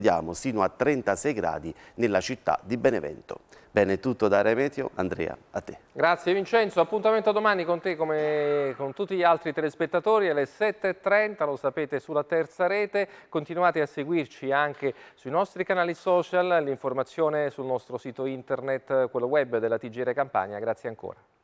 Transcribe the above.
Andiamo sino a 36 gradi nella città di Benevento. Bene, tutto da Remeteo. Andrea, a te. Grazie Vincenzo, appuntamento a domani con te come con tutti gli altri telespettatori alle 7:30, lo sapete, sulla Terza Rete. Continuate a seguirci anche sui nostri canali social, l'informazione sul nostro sito internet, quello web della TGR Campania. Grazie ancora.